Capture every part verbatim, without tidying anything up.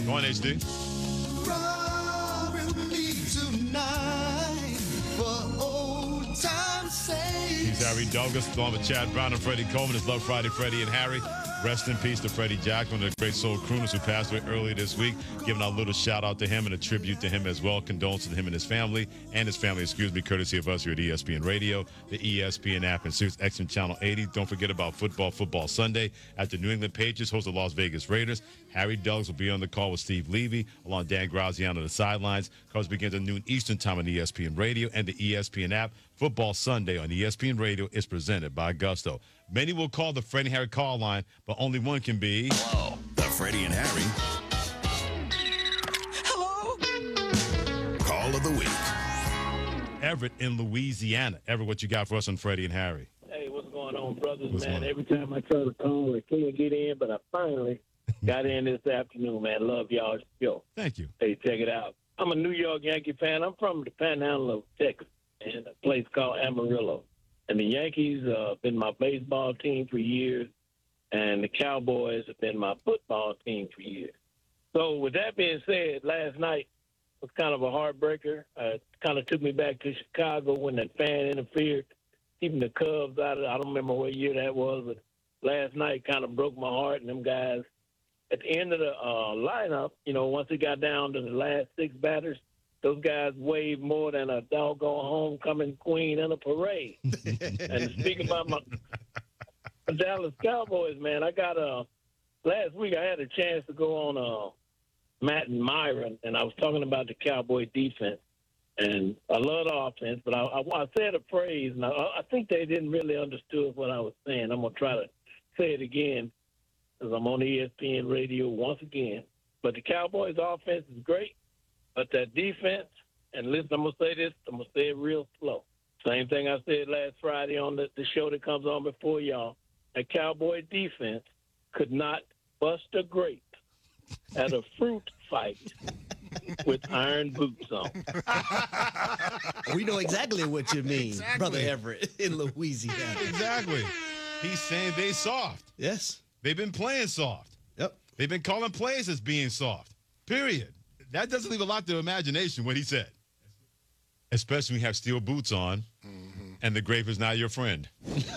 Go on, H D. Ride with me tonight for old time's sake. He's Harry Douglas, along with Chad Brown and Freddie Coleman. It's Love Friday, Freddie and Harry. Rest in peace to Freddie Jack, one of the great soul crooners who passed away earlier this week. Giving a little shout out to him and a tribute to him as well. Condolences to him and his family, and his family, excuse me, courtesy of us here at E S P N Radio, the E S P N app, and Sirius X M Channel eighty. Don't forget about football, Football Sunday at the New England Patriots host the Las Vegas Raiders. Harry Douglas will be on the call with Steve Levy, along Dan Graziano on the sidelines. Calls begins at noon Eastern time on E S P N Radio and the E S P N app. Football Sunday on E S P N Radio is presented by Gusto. Many will call the Freddie and Harry call line, but only one can be... Hello. The Freddie and Harry Hello? Call of the Week. Everett in Louisiana. Everett, what you got for us on Freddie and Harry? Hey, what's going on, brothers, What's man? going on? Every time I try to call, I can't get in, but I finally got in this afternoon, man. Love y'all's show. Thank you. Hey, check it out. I'm a New York Yankee fan. I'm from the Panhandle of Texas, in a place called Amarillo. And the Yankees uh, have been my baseball team for years, and the Cowboys have been my football team for years. So with that being said, last night was kind of a heartbreaker. Uh, it kind of took me back to Chicago when that fan interfered, keeping the Cubs out of it. I don't remember what year that was, but last night kind of broke my heart. And them guys, at the end of the uh, lineup, you know, once it got down to the last six batters, those guys waved more than a doggone homecoming queen in a parade. And to speak about my Dallas Cowboys, man, I got a last week I had a chance to go on uh, Matt and Myron, and I was talking about the Cowboy defense. And I love the offense, but I, I, I said a phrase, and I, I think they didn't really understood what I was saying. I'm going to try to say it again because I'm on E S P N Radio once again. But the Cowboys' offense is great. But that defense, and listen, I'm going to say this, I'm going to say it real slow. Same thing I said last Friday on the, the show that comes on before y'all. That Cowboy defense could not bust a grape at a fruit fight with iron boots on. We know exactly what you mean, Exactly. Brother Everett in Louisiana. Exactly. He's saying they soft. Yes. They've been playing soft. Yep. They've been calling plays as being soft. Period. That doesn't leave a lot to imagination, what he said. Especially when you have steel boots on mm-hmm. and the grape is now your friend.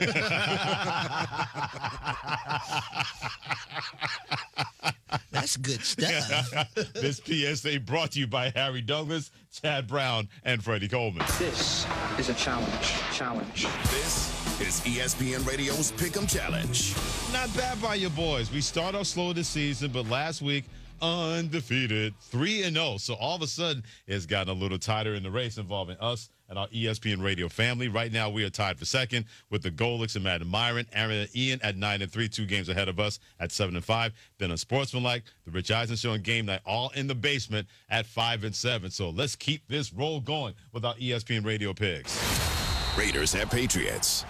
That's good stuff. This P S A brought to you by Harry Douglas, Chad Brown, and Freddie Coleman. This is a challenge. Challenge. This is E S P N Radio's Pick'em Challenge. Not bad by your boys. We start off slow this season, but last week, undefeated, three and oh. So all of a sudden, it's gotten a little tighter in the race involving us and our E S P N Radio family. Right now, we are tied for second with the Golix and Matt and Myron. Aaron and Ian at nine and three, two games ahead of us at seven and five. Then on Sportsmanlike, the Rich Eisen Show and Game Night, all in the basement at five and seven. So let's keep this roll going with our E S P N Radio picks. Raiders at Patriots.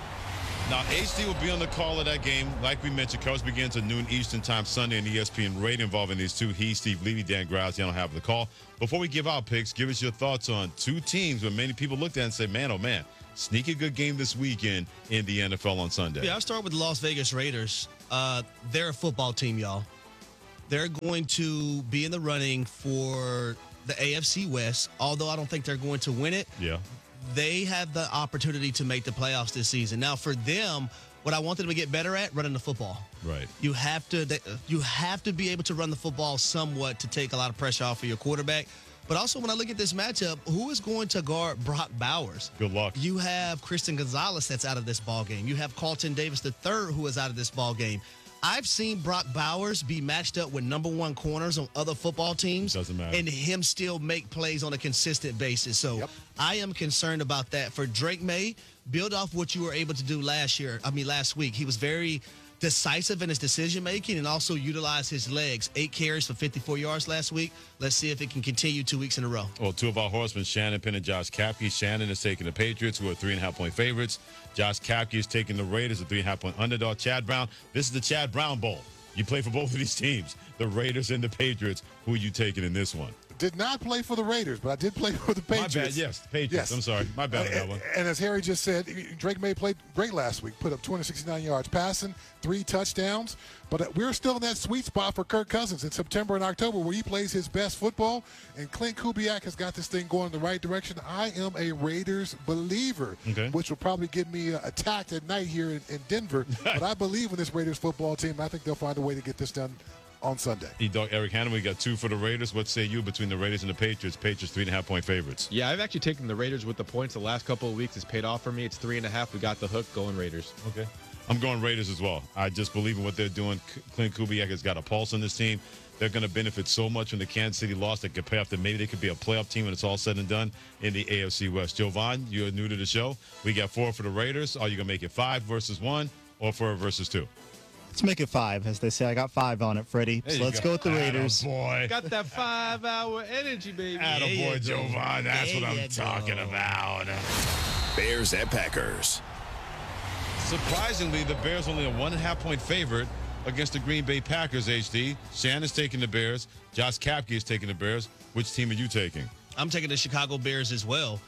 Now, H D will be on the call of that game. Like we mentioned, coverage begins at noon Eastern time Sunday on E S P N Radio involving these two. He, Steve Levy, Dan Graziano have the call. Before we give our picks, give us your thoughts on two teams where many people looked at and say, man, oh, man, sneaky good game this weekend in the N F L on Sunday. Yeah, I'll start with the Las Vegas Raiders. Uh, they're a football team, y'all. They're going to be in the running for the A F C West, although I don't think they're going to win it. Yeah. They have the opportunity to make the playoffs this season. Now, for them, what I want them to get better at, running the football. Right. You have to they, you have to be able to run the football somewhat to take a lot of pressure off of your quarterback. But also, when I look at this matchup, who is going to guard Brock Bowers? Good luck. You have Christian Gonzalez that's out of this ball game. You have Carlton Davis the third who is out of this ball game. I've seen Brock Bowers be matched up with number one corners on other football teams. Doesn't matter. And him still make plays on a consistent basis. So Yep. I am concerned about that. For Drake May, build off what you were able to do last year. I mean, last week. He was very decisive in his decision making and also utilize his legs. Eight carries for fifty-four yards last week. Let's see if it can continue two weeks in a row. Well, two of our horsemen, Shannon Penn and Josh Kapke. Shannon is taking the Patriots, who are three and a half point favorites. Josh Kapke is taking the Raiders, a three and a half point underdog. Chad Brown, this is the Chad Brown Bowl. You play for both of these teams, the Raiders and the Patriots. Who are you taking in this one? did not play for the Raiders, but I did play for the Patriots. My bad, yes, the Patriots. Yes. I'm sorry. My bad on that And, one. and as Harry just said, Drake May played great last week, put up two hundred sixty-nine yards passing, three touchdowns. But we're still in that sweet spot for Kirk Cousins in September and October where he plays his best football. And Clint Kubiak has got this thing going in the right direction. I am a Raiders believer, Okay. which will probably get me uh, attacked at night here in, in Denver. But I believe in this Raiders football team. I think they'll find a way to get this done on Sunday. E-Dog Eric Hanna, we got two for the Raiders. What say you between the Raiders and the Patriots? Patriots three and a half point favorites. Yeah, I've actually taken the Raiders with the points the last couple of weeks. It's paid off for me. It's three and a half. We got the hook going Raiders. Okay. I'm going Raiders as well. I just believe in what they're doing. C- Clint Kubiak has got a pulse on this team. They're going to benefit so much from the Kansas City loss that could pay off that maybe they could be a playoff team when it's all said and done in the A F C West. Jovan, you're new to the show. We got four for the Raiders. Are you going to make it five versus one or four versus two? Let's make it five, as they say. I got five on it, Freddie. There So you let's go with the Raiders. Boy. Got that five-hour energy, baby. Attaboy, Jovan. That's There what you I'm talking go. about. Bears at Packers. Surprisingly, the Bears only a one and a half point favorite against the Green Bay Packers, H D. Shannon's taking the Bears. Josh Kapke is taking the Bears. Which team are you taking? I'm taking the Chicago Bears as well.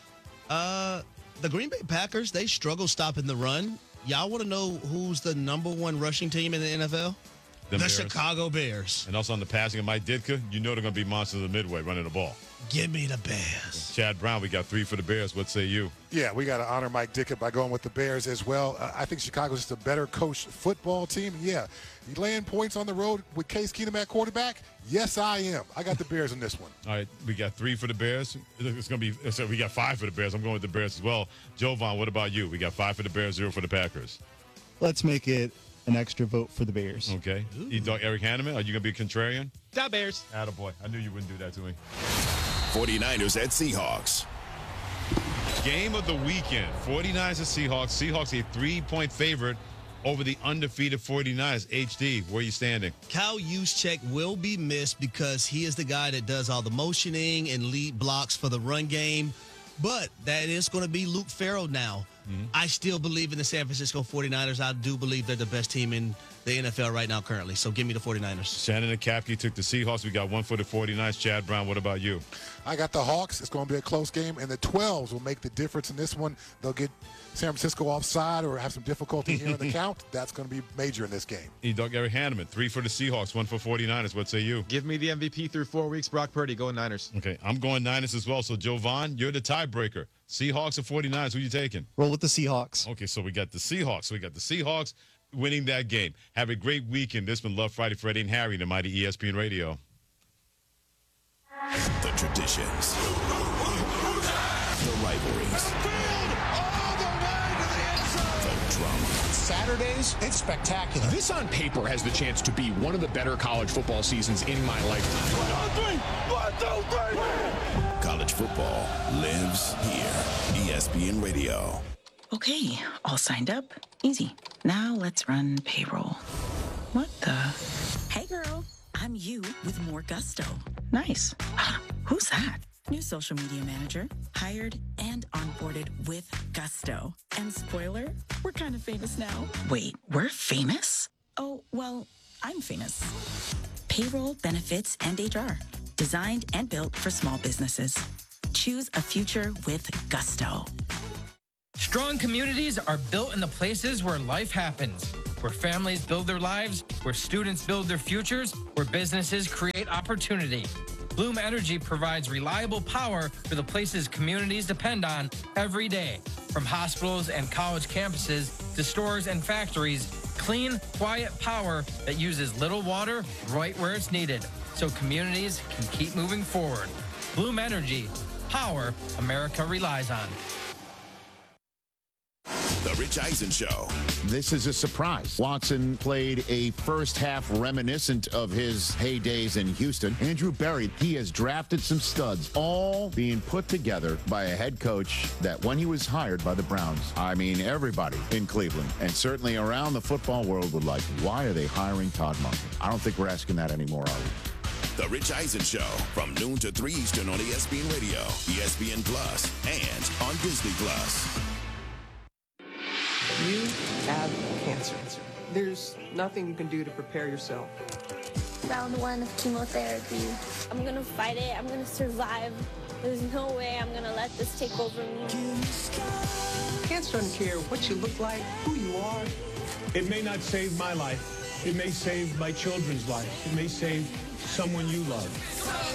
Uh, the Green Bay Packers, they struggle stopping the run. Y'all want to know who's the number one rushing team in the N F L? The The Bears. Chicago Bears. And also on the passing of Mike Ditka, you know they're going to be monsters of the midway running the ball. Give me the Bears. Chad Brown, we got three for the Bears. What say you? Yeah, we got to honor Mike Ditka by going with the Bears as well. Uh, I think Chicago's just a better coached football team. Yeah, you laying points on the road with Case Keenum at quarterback? Yes, I am. I got the Bears in this one. All right, we got three for the Bears. It's going to be, so we got five for the Bears. I'm going with the Bears as well. Jovan, what about you? We got five for the Bears, zero for the Packers. Let's make it an extra vote for the Bears. Okay. E-Dog Eric Hanneman, are you going to be a contrarian? Da Bears. Attaboy. I knew you wouldn't do that to me. forty-niners at Seahawks. Game of the weekend, forty-niners and Seahawks. Seahawks a three-point favorite over the undefeated forty-niners. H D, where are you standing? Kyle Juszczyk will be missed because he is the guy that does all the motioning and lead blocks for the run game. But that is going to be Luke Farrell now. Mm-hmm. I still believe in the San Francisco forty-niners. I do believe they're the best team in the N F L right now currently. So give me the forty-niners. Shannon and Kapke took the Seahawks. We got one for the forty-niners. Chad Brown, what about you? I got the Hawks. It's going to be a close game, and the twelves will make the difference in this one. They'll get San Francisco offside or have some difficulty here in the count. That's going to be major in this game. E-Dog Eric Hanneman, three for the Seahawks, one for forty-niners. What say you? Give me the M V P through four weeks. Brock Purdy going Niners. Okay, I'm going Niners as well. So, Jovan, you're the tiebreaker. Seahawks or forty-niners, who you taking? Roll with the Seahawks. Okay, so we got the Seahawks. So we got the Seahawks winning that game. Have a great weekend. This has been Love Friday, Freddie and Harry, the mighty E S P N Radio. The traditions. The rivalries. The drama. Saturdays, it's spectacular. This on paper has the chance to be one of the better college football seasons in my lifetime. One, two, three. One, two, three. College football lives here. E S P N Radio. Okay, all signed up. Easy. Now let's run payroll. What the? Hey girl, I'm you with more gusto. Nice. Who's that? New social media manager, hired and onboarded with gusto. And spoiler, we're kind of famous now. Wait, we're famous? Oh, well, I'm famous. Payroll, benefits, and H R. Designed and built for small businesses. Choose a future with gusto. Strong communities are built in the places where life happens, where families build their lives, where students build their futures, where businesses create opportunity. Bloom Energy provides reliable power for the places communities depend on every day. From hospitals and college campuses to stores and factories, clean, quiet power that uses little water right where it's needed, so communities can keep moving forward. Bloom Energy, power America relies on. The Rich Eisen Show. This is a surprise. Watson played a first half reminiscent of his heydays in Houston. Andrew Berry, he has drafted some studs, all being put together by a head coach that when he was hired by the Browns, I mean, everybody in Cleveland and certainly around the football world would like, why are they hiring Todd Monken? I don't think we're asking that anymore, are we? The Rich Eisen Show from noon to three Eastern on E S P N Radio, E S P N Plus, and on Disney Plus. You have cancer. There's nothing you can do to prepare yourself. round one of chemotherapy. I'm gonna fight it. I'm gonna survive. There's no way I'm gonna let this take over me. Cancer doesn't care what you look like, who you are. It may not save my life. It may save my children's life. It may save someone you love.